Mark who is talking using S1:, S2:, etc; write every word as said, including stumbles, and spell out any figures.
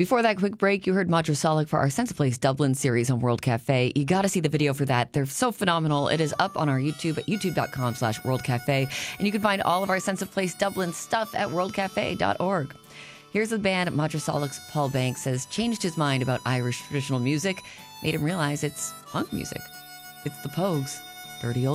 S1: Before that quick break, you heard Madrasalic for our Sense of Place Dublin series on World Cafe. You got to see the video for that. They're so phenomenal. It is up on our YouTube at youtube.com slash World Cafe. And you can find all of our Sense of Place Dublin stuff at world cafe dot org. Here's the band. Madrasalic's Paul Banks has changed his mind about Irish traditional music, made him realize it's punk music. It's the Pogues. Dirty Old